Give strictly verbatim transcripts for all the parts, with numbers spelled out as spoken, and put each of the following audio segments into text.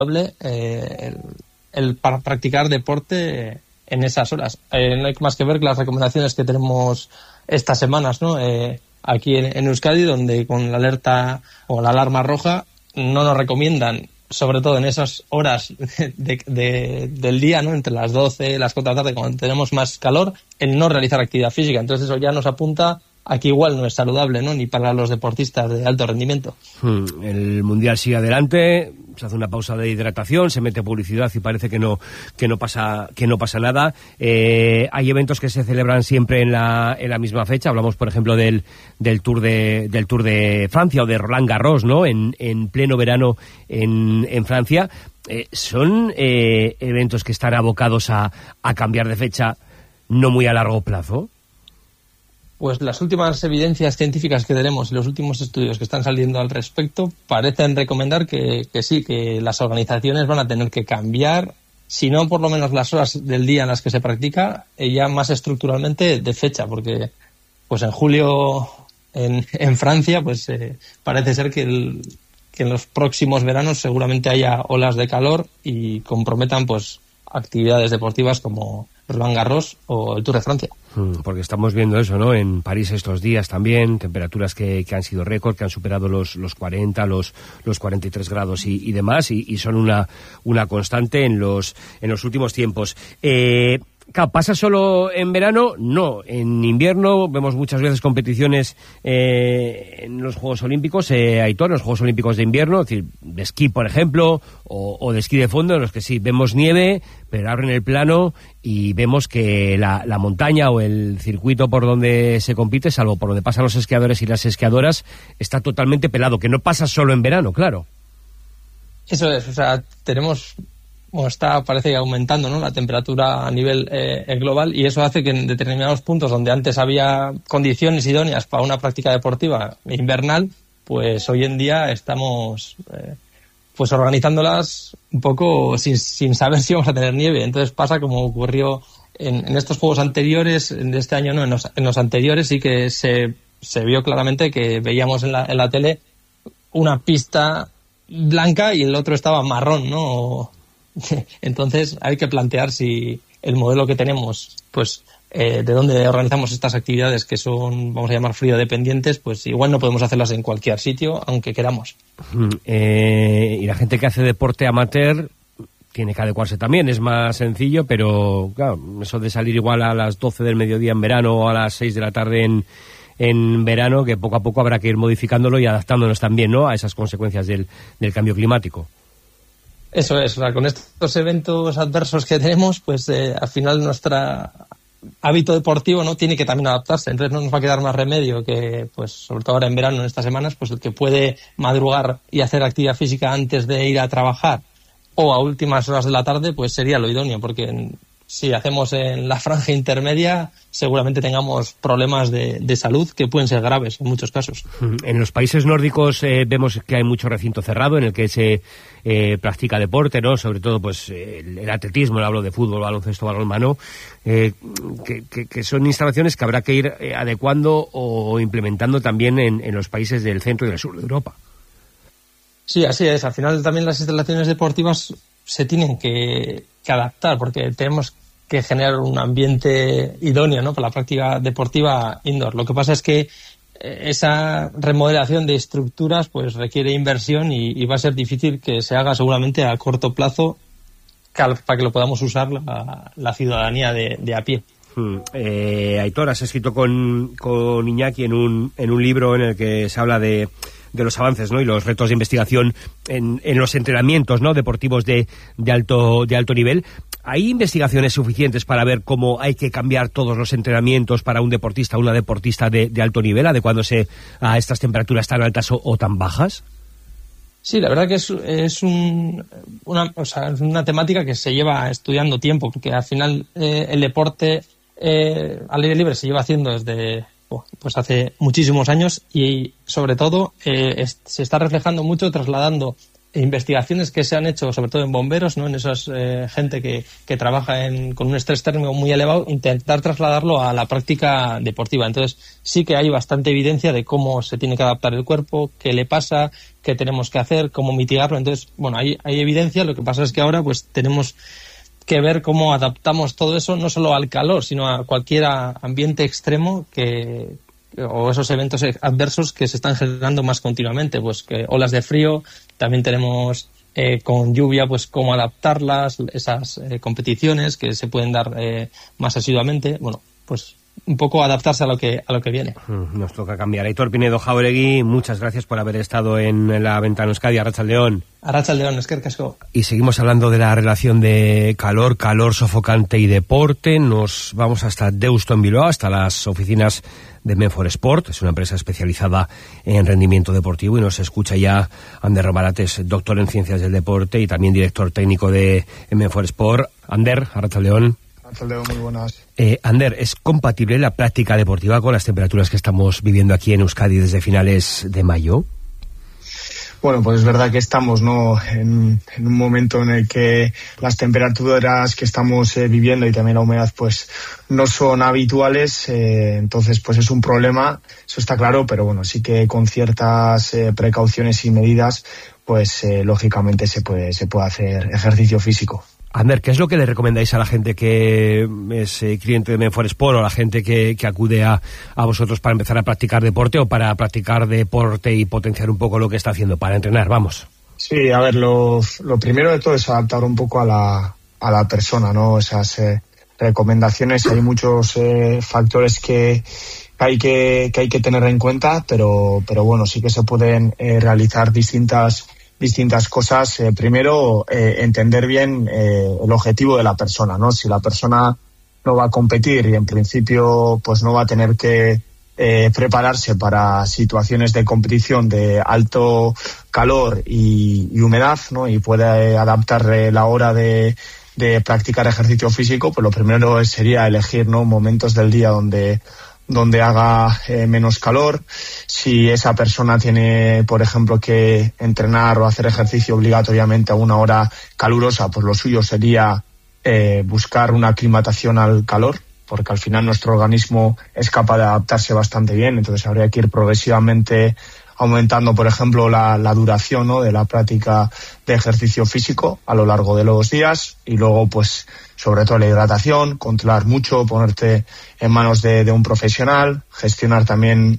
eh, el, el para practicar deporte en esas horas. Eh, no hay más que ver que las recomendaciones que tenemos estas semanas, ¿no? Eh, aquí en, en Euskadi, donde con la alerta o la alarma roja no nos recomiendan, sobre todo en esas horas de, de, del día, ¿no? Entre las doce, las cuatro de la tarde, cuando tenemos más calor, el no realizar actividad física. Entonces eso ya nos apunta a que igual no es saludable, ¿no? Ni para los deportistas de alto rendimiento. Hmm. El Mundial sigue adelante, se hace una pausa de hidratación, se mete publicidad y parece que no que no pasa que no pasa nada. Eh, hay eventos que se celebran siempre en la en la misma fecha. Hablamos, por ejemplo, del del Tour de del Tour de Francia o de Roland Garros, ¿no? En en pleno verano en en Francia. Eh, son eh, eventos que están abocados a a cambiar de fecha no muy a largo plazo. Pues las últimas evidencias científicas que tenemos y los últimos estudios que están saliendo al respecto parecen recomendar que, que sí, que las organizaciones van a tener que cambiar, si no por lo menos las horas del día en las que se practica, eh, ya más estructuralmente de fecha, porque pues en julio en, en Francia pues eh, parece ser que, el, que en los próximos veranos seguramente haya olas de calor y comprometan pues actividades deportivas como Roland Garros o el Tour de Francia. Porque estamos viendo eso, ¿no? En París estos días también, temperaturas que, que han sido récord, que han superado los, los cuarenta, los, los cuarenta y tres grados y, y demás, y, y son una, una constante en los, en los últimos tiempos. Eh, ¿Pasa solo en verano? No, en invierno vemos muchas veces competiciones eh, en los Juegos Olímpicos, eh, Aitor, en los Juegos Olímpicos de invierno, es decir, de esquí, por ejemplo, o, o de esquí de fondo, en los que sí, vemos nieve, pero abren el plano y vemos que la, la montaña o el circuito por donde se compite, salvo por donde pasan los esquiadores y las esquiadoras, está totalmente pelado, que no pasa solo en verano, claro. Eso es, o sea, tenemos... Bueno, está, parece que aumentando, ¿no? La temperatura a nivel eh, global, y eso hace que en determinados puntos donde antes había condiciones idóneas para una práctica deportiva invernal, pues hoy en día estamos eh, pues organizándolas un poco sin, sin saber si vamos a tener nieve. Entonces pasa como ocurrió en, en estos juegos anteriores, de este año no, en los, en los anteriores sí que se, se vio claramente que veíamos en la, en la tele una pista blanca y el otro estaba marrón, ¿no? Entonces hay que plantear si el modelo que tenemos, pues eh, de dónde organizamos estas actividades que son, vamos a llamar, frío dependientes, pues igual no podemos hacerlas en cualquier sitio, aunque queramos. Eh, y la gente que hace deporte amateur tiene que adecuarse también, es más sencillo, pero claro, eso de salir igual a las doce del mediodía en verano o a las seis de la tarde en en verano, que poco a poco habrá que ir modificándolo y adaptándonos también, ¿no?, a esas consecuencias del, del cambio climático. Eso es, o sea, con estos eventos adversos que tenemos, pues eh, al final nuestro hábito deportivo no tiene que también adaptarse. Entonces no nos va a quedar más remedio que, pues sobre todo ahora en verano, en estas semanas, pues el que puede madrugar y hacer actividad física antes de ir a trabajar o a últimas horas de la tarde, pues sería lo idóneo, porque en, si hacemos en la franja intermedia seguramente tengamos problemas de, de salud que pueden ser graves en muchos casos. En los países nórdicos eh, vemos que hay mucho recinto cerrado en el que se eh, practica deporte, ¿no? Sobre todo pues el, el atletismo, hablo de fútbol, baloncesto, balonmano, eh, que, que, que son instalaciones que habrá que ir eh, adecuando o implementando también en, en los países del centro y del sur de Europa. Sí, así es. Al final también las instalaciones deportivas se tienen que, que adaptar, porque tenemos que generar un ambiente idóneo, ¿no?, para la práctica deportiva indoor. Lo que pasa es que esa remodelación de estructuras pues requiere inversión y, y va a ser difícil que se haga seguramente a corto plazo para que lo podamos usar la, la ciudadanía de, de a pie. Hmm. Eh, Aitor, has escrito con, con Iñaki en un, en un libro en el que se habla de de los avances, ¿no?, y los retos de investigación en, en los entrenamientos, ¿no?, deportivos de, de alto de alto nivel. ¿Hay investigaciones suficientes para ver cómo hay que cambiar todos los entrenamientos para un deportista o una deportista de, de alto nivel, adecuándose a estas temperaturas tan altas o, o tan bajas? Sí, la verdad que es, es un, una, o sea, es una temática que se lleva estudiando tiempo, porque al final eh, el deporte eh, al aire libre se lleva haciendo desde pues hace muchísimos años y sobre todo eh, es, se está reflejando mucho, trasladando investigaciones que se han hecho, sobre todo en bomberos, ¿no? En esas eh, gente que, que trabaja en, con un estrés térmico muy elevado, intentar trasladarlo a la práctica deportiva. Entonces, sí que hay bastante evidencia de cómo se tiene que adaptar el cuerpo, qué le pasa, qué tenemos que hacer, cómo mitigarlo. Entonces, bueno, hay, hay evidencia. Lo que pasa es que ahora, pues, tenemos que ver cómo adaptamos todo eso, no solo al calor, sino a cualquier ambiente extremo que o esos eventos adversos que se están generando más continuamente, pues que olas de frío, también tenemos eh, con lluvia, pues cómo adaptarlas, esas eh, competiciones que se pueden dar eh, más asiduamente, bueno, pues un poco adaptarse a lo que a lo que viene. Nos toca cambiar. Aitor Pinedo Jauregui, muchas gracias por haber estado en la Ventana Euskadi. Arratsaldeon. Arratsaldeon, eskerrik asko. Y seguimos hablando de la relación de calor, calor sofocante y deporte. Nos vamos hasta Deusto, en Bilbao, hasta las oficinas de Menfor Sport. Es una empresa especializada en rendimiento deportivo y nos escucha ya Ander Romarates, doctor en ciencias del deporte y también director técnico de Menfor Sport. Ander, arratsaldeon. Muy buenas. Eh, Ander, ¿es compatible la práctica deportiva con las temperaturas que estamos viviendo aquí en Euskadi desde finales de mayo? Bueno, pues es verdad que estamos, ¿no?, en, en un momento en el que las temperaturas que estamos eh, viviendo y también la humedad pues no son habituales, eh, entonces pues es un problema, eso está claro, pero bueno, sí que con ciertas eh, precauciones y medidas pues eh, lógicamente se puede, se puede hacer ejercicio físico. Ander, ¿qué es lo que le recomendáis a la gente que es eh, cliente de Menfor Sport o a la gente que, que acude a, a vosotros para empezar a practicar deporte o para practicar deporte y potenciar un poco lo que está haciendo, para entrenar? Vamos. Sí, a ver, lo, lo primero de todo es adaptar un poco a la, a la persona, ¿no? Esas eh, recomendaciones, hay muchos eh, factores que hay que, que hay que tener en cuenta, pero, pero bueno, sí que se pueden eh, realizar distintas distintas cosas. Eh, primero, eh, entender bien eh, el objetivo de la persona, ¿no? Si la persona no va a competir y en principio pues no va a tener que eh, prepararse para situaciones de competición de alto calor y, y humedad, ¿no? Y puede adaptar eh, la hora de, de practicar ejercicio físico, pues lo primero sería elegir, ¿no?, momentos del día donde donde haga eh, menos calor. Si esa persona tiene, por ejemplo, que entrenar o hacer ejercicio obligatoriamente a una hora calurosa, pues lo suyo sería eh, buscar una aclimatación al calor, porque al final nuestro organismo es capaz de adaptarse bastante bien, entonces habría que ir progresivamente aumentando, por ejemplo, la, la duración, ¿no?, de la práctica de ejercicio físico a lo largo de los días, y luego, pues, sobre todo la hidratación, controlar mucho, ponerte en manos de, de un profesional, gestionar también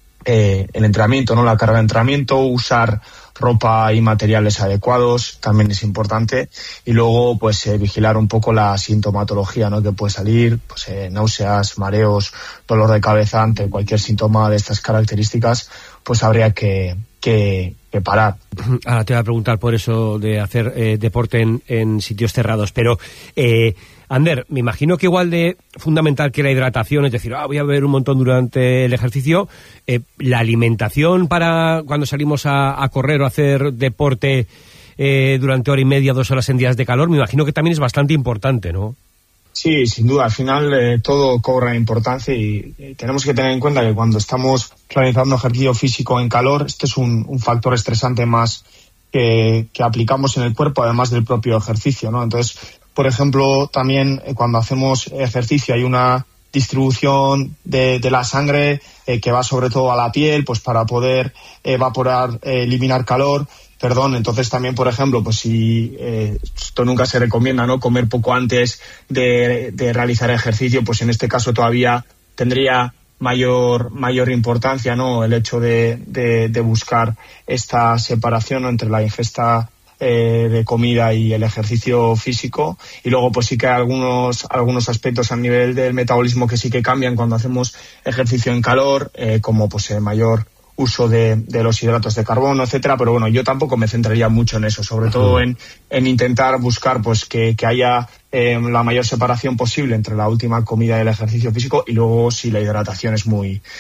eh, el entrenamiento, ¿no?, la carga de entrenamiento, usar ropa y materiales adecuados, también es importante, y luego, pues, eh, vigilar un poco la sintomatología, ¿no?, que puede salir, pues, eh, náuseas, mareos, dolor de cabeza. Ante cualquier síntoma de estas características, pues habría que, que, que parar. Ahora te voy a preguntar por eso de hacer eh, deporte en, en sitios cerrados, pero eh, Ander, me imagino que igual de fundamental que la hidratación, es decir, ah, voy a beber un montón durante el ejercicio, eh, la alimentación para cuando salimos a, a correr o a hacer deporte eh, durante hora y media, dos horas en días de calor, me imagino que también es bastante importante, ¿no? Sí, sin duda, al final eh, todo cobra importancia y, y tenemos que tener en cuenta que cuando estamos realizando ejercicio físico en calor, este es un, un factor estresante más que, que aplicamos en el cuerpo, además del propio ejercicio, ¿no? Entonces, por ejemplo, también eh, cuando hacemos ejercicio hay una distribución de, de la sangre eh, que va sobre todo a la piel, pues para poder evaporar, eh, eliminar calor. Perdón, entonces también, por ejemplo, pues si eh, esto nunca se recomienda, ¿no?, comer poco antes de, de realizar ejercicio, pues en este caso todavía tendría mayor mayor importancia, ¿no?, el hecho de, de, de buscar esta separación, ¿no?, entre la ingesta eh, de comida y el ejercicio físico. Y luego pues sí que hay algunos algunos aspectos a nivel del metabolismo que sí que cambian cuando hacemos ejercicio en calor, eh, como pues el mayor uso de, de los hidratos de carbono, etcétera, pero bueno, yo tampoco me centraría mucho en eso, sobre todo en, en intentar buscar pues que, que haya eh, la mayor separación posible entre la última comida y el ejercicio físico, y luego sí, la hidratación es muy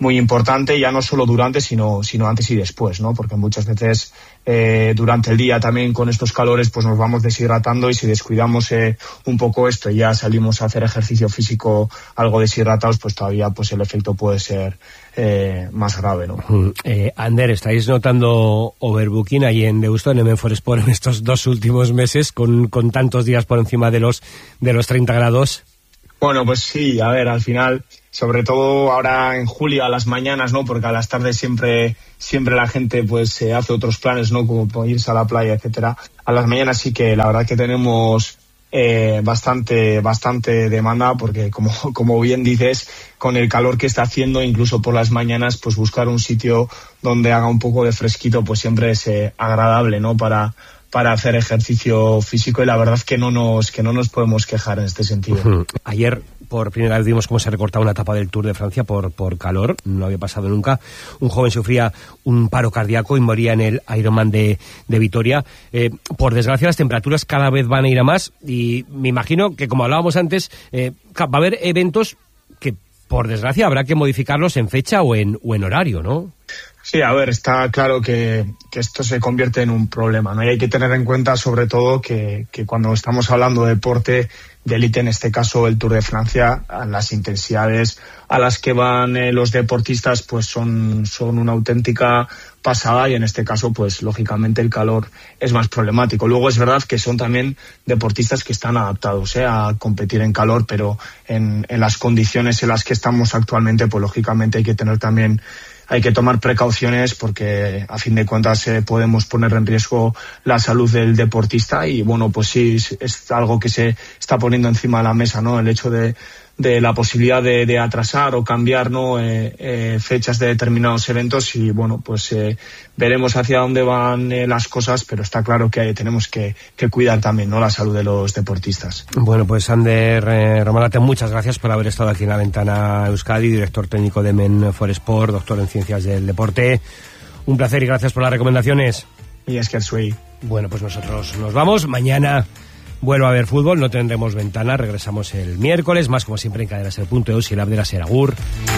muy importante, ya no solo durante, sino, sino antes y después, ¿no? Porque muchas veces eh, durante el día también con estos calores pues nos vamos deshidratando, y si descuidamos eh, un poco esto y ya salimos a hacer ejercicio físico algo deshidratados, pues todavía pues el efecto puede ser eh, más grave, ¿no? Eh, Ander, ¿estáis notando overbooking ahí en Deusto, en M N Foresport, en estos dos últimos meses, con, con tantos días por encima de los, de los treinta grados? Bueno, pues sí, a ver, al final, sobre todo ahora en julio a las mañanas, ¿no? Porque a las tardes siempre siempre la gente pues eh, hace otros planes, ¿no? Como irse a la playa, etcétera. A las mañanas sí que la verdad que tenemos eh, bastante bastante demanda, porque como como bien dices, con el calor que está haciendo, incluso por las mañanas, pues buscar un sitio donde haga un poco de fresquito, pues siempre es eh, agradable, ¿no? Para para hacer ejercicio físico, y la verdad es que no nos que no nos podemos quejar en este sentido. Uh-huh. Ayer por primera vez vimos cómo se recortaba una etapa del Tour de Francia por, por calor, no había pasado nunca. Un joven sufría un paro cardíaco y moría en el Ironman de, de Vitoria. Eh, por desgracia, las temperaturas cada vez van a ir a más, y me imagino que, como hablábamos antes, eh, va a haber eventos que, por desgracia, habrá que modificarlos en fecha o en, o en horario, ¿no? Sí, a ver, está claro que, que esto se convierte en un problema, ¿no? Y hay que tener en cuenta, sobre todo, que, que cuando estamos hablando de deporte de élite, en este caso el Tour de Francia, las intensidades a las que van eh, los deportistas pues son, son una auténtica pasada, y en este caso pues lógicamente el calor es más problemático. Luego es verdad que son también deportistas que están adaptados eh, a competir en calor, pero en, en las condiciones en las que estamos actualmente pues lógicamente hay que tener también hay que tomar precauciones, porque a fin de cuentas eh, podemos poner en riesgo la salud del deportista, y bueno, pues sí, es algo que se está poniendo encima de la mesa, ¿no? El hecho de, de la posibilidad de, de atrasar o cambiar, ¿no? Eh, eh, fechas de determinados eventos, y bueno, pues eh, veremos hacia dónde van eh, las cosas, pero está claro que tenemos que, que cuidar también, ¿no? La salud de los deportistas. Bueno, pues Ander eh, Romarate, muchas gracias por haber estado aquí en La Ventana Euskadi, director técnico de M N Foresport, doctor en Ciencias del Deporte. Un placer y gracias por las recomendaciones. Y es que soy. Bueno, pues nosotros nos vamos. Mañana vuelvo a ver fútbol, no tendremos ventana, regresamos el miércoles, más como siempre en Cadena Ser punto eus y el app de la Ser. Agur.